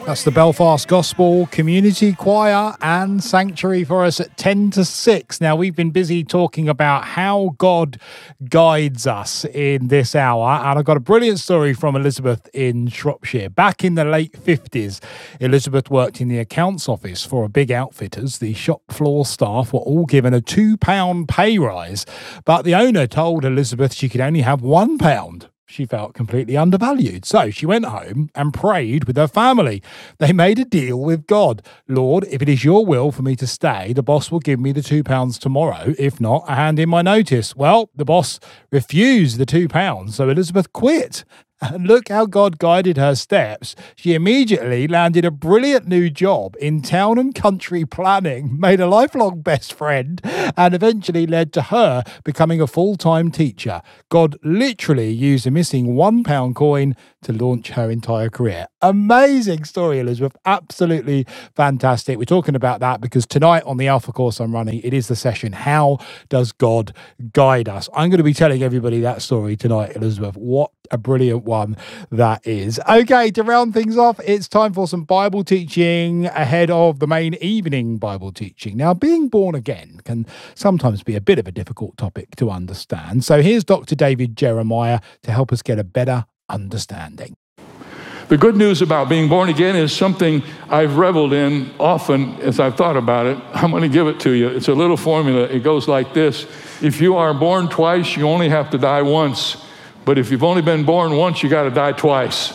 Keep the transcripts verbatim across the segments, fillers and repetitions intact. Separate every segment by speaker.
Speaker 1: That's the Belfast Gospel Community Choir and Sanctuary for us at ten to six. Now, we've been busy talking about how God guides us in this hour, and I've got a brilliant story from Elizabeth in Shropshire. Back in the late fifties, Elizabeth worked in the accounts office for a big outfitters. The shop floor staff were all given a two pound pay rise, but the owner told Elizabeth she could only have one pound. She felt completely undervalued. So she went home and prayed with her family. They made a deal with God. Lord, if it is your will for me to stay, the boss will give me the two pounds tomorrow. If not, I hand in my notice. Well, the boss refused the two pounds, so Elizabeth quit. And look how God guided her steps. She immediately landed a brilliant new job in town and country planning, made a lifelong best friend, and eventually led to her becoming a full-time teacher. God literally used a missing one pound coin to launch her entire career. Amazing story, Elizabeth. Absolutely fantastic. We're talking about that because tonight on the Alpha course I'm running, it is the session, How Does God Guide Us? I'm going to be telling everybody that story tonight, Elizabeth. What a brilliant one that is. Okay, to round things off, it's time for some Bible teaching ahead of the main evening Bible teaching. Now, being born again can sometimes be a bit of a difficult topic to understand. So here's Doctor David Jeremiah to help us get a better understanding.
Speaker 2: The good news about being born again is something I've reveled in often as I've thought about it. I'm going to give it to you. It's a little formula. It goes like this. If you are born twice, you only have to die once. But if you've only been born once, you got to die twice.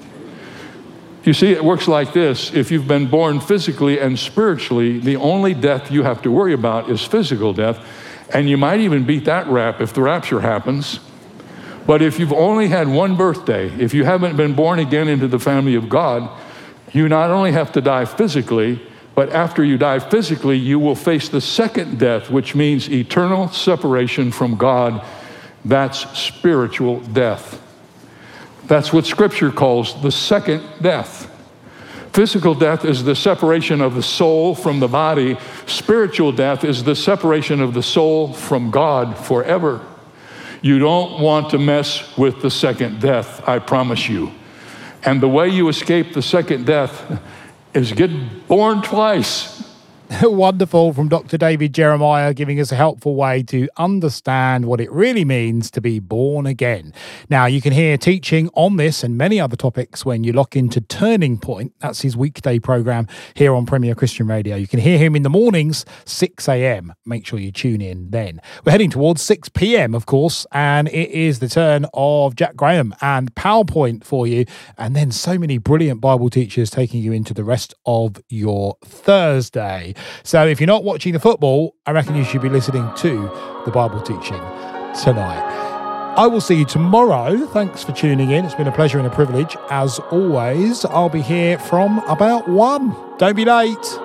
Speaker 2: You see, it works like this. If you've been born physically and spiritually, the only death you have to worry about is physical death. And you might even beat that rap if the rapture happens. But if you've only had one birthday, if you haven't been born again into the family of God, you not only have to die physically, but after you die physically, you will face the second death, which means eternal separation from God. That's spiritual death. That's what Scripture calls the second death. Physical death is the separation of the soul from the body. Spiritual death is the separation of the soul from God forever. You don't want to mess with the second death, I promise you. And the way you escape the second death is get born twice.
Speaker 1: Wonderful from Doctor David Jeremiah, giving us a helpful way to understand what it really means to be born again. Now, you can hear teaching on this and many other topics when you lock into Turning Point. That's his weekday program here on Premier Christian Radio. You can hear him in the mornings, six a.m. Make sure you tune in then. We're heading towards six p.m, of course, and it is the turn of Jack Graham and PowerPoint for you. And then so many brilliant Bible teachers taking you into the rest of your Thursday. So if you're not watching the football, I reckon you should be listening to the Bible teaching tonight. I will see you tomorrow. Thanks for tuning in. It's been a pleasure and a privilege. As always, I'll be here from about one. Don't be late.